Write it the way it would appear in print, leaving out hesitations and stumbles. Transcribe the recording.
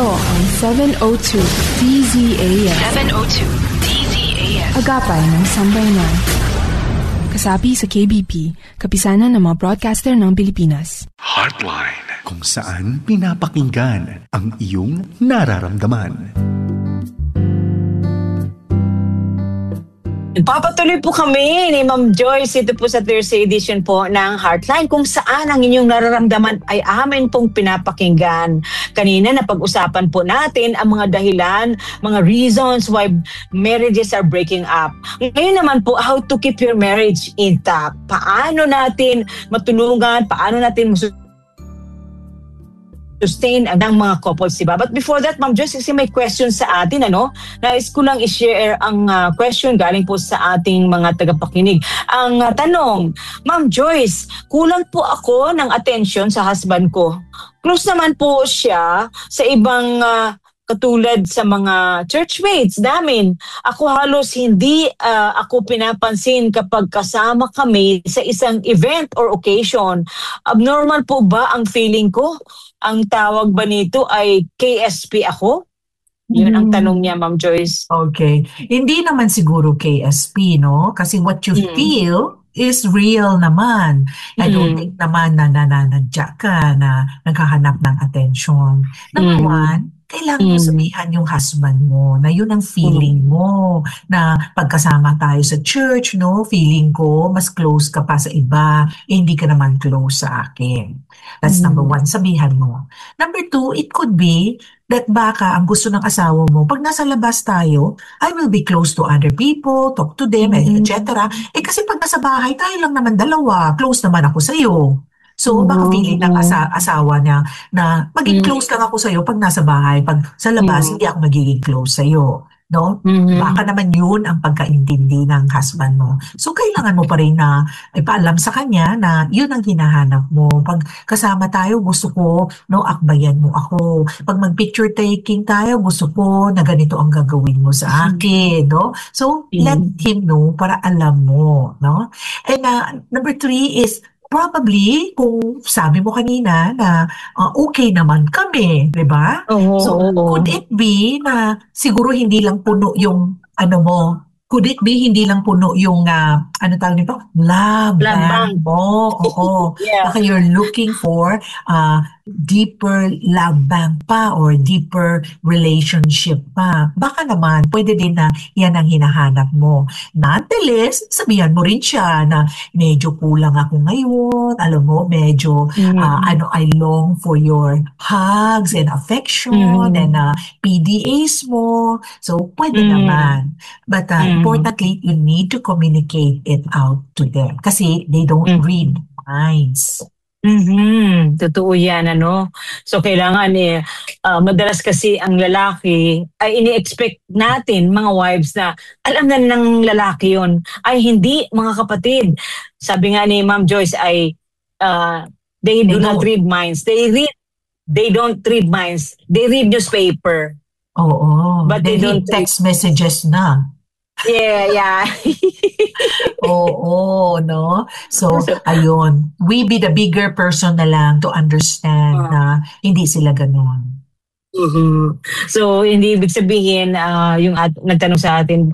Ito ang 702 DZAS. 702 DZAS. Agapay ng Sambayanan. Kasapi sa KBP, kapisanan ng mga broadcaster ng Pilipinas. Heartline, kung saan pinapakinggan ang iyong nararamdaman. Papatuloy po kami ni Ma'am Joyce ito po sa Thursday edition po ng Heartline kung saan ang inyong nararamdaman ay amin pong pinapakinggan. Kanina napag-usapan po natin ang mga dahilan, mga reasons why marriages are breaking up. Ngayon naman po, how to keep your marriage intact. Paano natin matulungan, paano natin sustain ang mga couples, diba? But before that, Ma'am Joyce, kasi may question sa atin, nais ko lang i-share ang question galing po sa ating mga tagapakinig. Ang tanong, Ma'am Joyce, kulang po ako ng attention sa husband ko. Close naman po siya sa ibang katulad sa mga churchmates namin. Ako halos hindi ako pinapansin kapag kasama kami sa isang event or occasion. Abnormal po ba ang feeling ko? Ang tawag ba nito ay KSP ako? Yun ang tanong niya, Ma'am Joyce. Okay. Hindi naman siguro KSP, no? Kasi what you feel is real naman. I don't think naman na nananadya ka na naghahanap ng attention. Number one, kailangan mo sabihan yung husband mo na yun ang feeling mo na pagkasama tayo sa church, no? Feeling ko, mas close ka pa sa iba, hindi ka naman close sa akin. That's number one, sabihan mo. Number two, it could be that baka ang gusto ng asawa mo, pag nasa labas tayo, I will be close to other people, talk to them, etc. Kasi pag nasa bahay, tayo lang naman dalawa, close naman ako sa'yo. So, baka feeling ng asawa niya na maging close lang ako sa'yo pag nasa bahay. Pag sa labas, hindi ako magiging close sa'yo. No? Baka naman yun ang pagkaintindi ng husband mo. So, kailangan mo pa rin na ipaalam sa kanya na yun ang hinahanap mo. Pag kasama tayo, gusto ko, no, akbayan mo ako. Pag mag-picture taking tayo, gusto ko na ganito ang gagawin mo sa akin. No? So, let him know para alam mo. No? And number three is, probably, kung sabi mo kanina na okay naman kami, di ba? Could it be na siguro hindi lang puno yung could it be hindi lang puno yung tawag nito? Love bank mo. Oo. Yeah. Baka you're looking for deeper love bank pa or deeper relationship pa. Baka naman, pwede din na yan ang hinahanap mo. Nonetheless, sabihan mo rin siya na medyo kulang ako ngayon. Alam mo, medyo I long for your hugs and affection and PDAs mo. So, pwede naman. But importantly, you need to communicate it out to them kasi they don't read minds. Totoo yan, So, kailangan madalas kasi ang lalaki ay ini-expect natin, mga wives, na alam na ng lalaki yon. Ay hindi, mga kapatid. Sabi nga ni Ma'am Joyce ay they do not read minds. They don't read minds. They read newspaper. Oo. But they don't text messages na. Yeah. Oo, no? So, ayun. We be the bigger person na lang to understand na hindi sila ganun. So, hindi ibig sabihin, yung nagtanong sa atin,